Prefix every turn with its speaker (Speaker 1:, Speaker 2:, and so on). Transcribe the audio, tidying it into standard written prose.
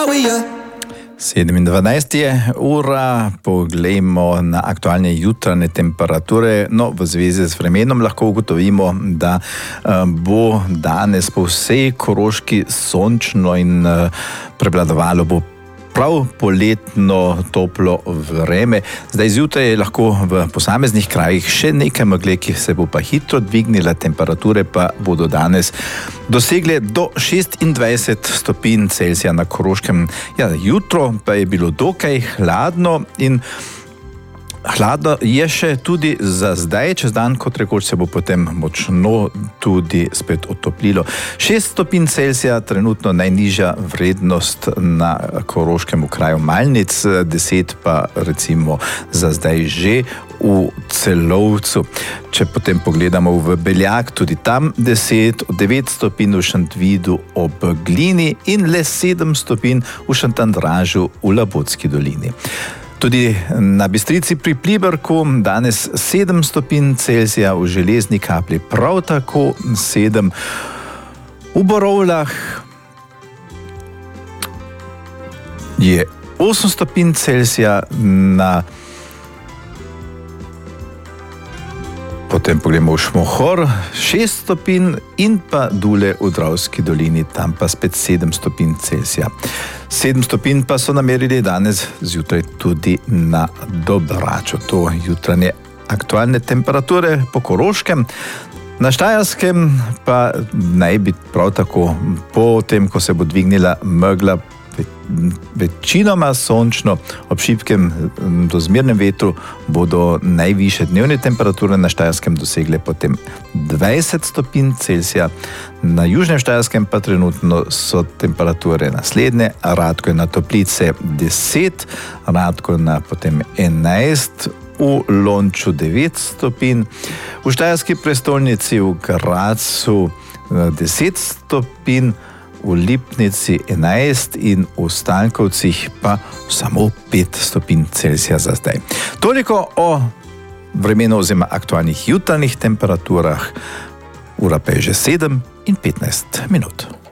Speaker 1: 7:12 je ura, poglejmo na aktualne jutranje temperature. No, v zvezi z vremenom lahko ugotovimo, da bo danes po vsej Koroški sončno in prevladovalo bo prav poletno toplo vreme. Zdaj zjutraj je lahko v posameznih krajih še nekaj megle, ki se bo pa hitro dvignila, temperature pa bodo danes dosegle do 26 stopinj Celzija na Koroškem. Ja, jutro pa je bilo dokaj hladno in hladno je še tudi za zdaj, čez dan, kot rekoč, se bo potem močno tudi spet otoplilo. 6 stopinj Celzija, trenutno najnižja vrednost na Koroškem v kraju Malnic, 10 pa recimo za zdaj že v Celovcu. Če potem pogledamo v Beljak, tudi tam 10, 9 stopinj v Šentvidu ob Glini in le 7 stopinj v Šentandržu v Labotski dolini. Tudi na Bistrici pri Pliberku danes 7 stopinj Celzija, v Železni Kapli prav tako 7, v Borovljah je 8 stopinj Celzija, potem pogledamo v Šmohor 6 stopinj in pa Dule v Dravski dolini, tam pa spet 7 stopinj Celzija. 7 stopinj pa so namerili danes zjutraj tudi na Dobraču. To jutranje aktualne temperature po Koroškem. Na Štajerskem pa naj bi prav tako po tem, ko se bo dvignila megla, večinoma sončno, ob šibkem do zmernem vetru bodo najvišje dnevne temperature na Štajerskem dosegle potem 20 stopinj Celzija. Na južnem Štajerskem pa trenutno so temperature naslednje: Radko na Toplice 10, Radko na potem 11, v Lonču 9 stopinj, v štajerski prestolnici v Gradcu 10 stopinj, v Lipnici 11 in v Stankovcih pa samo 5 stopinj Celzija za zdaj. Toliko o vremenu oziroma aktualnih jutranjih temperaturah. Ura pa je že 7:15.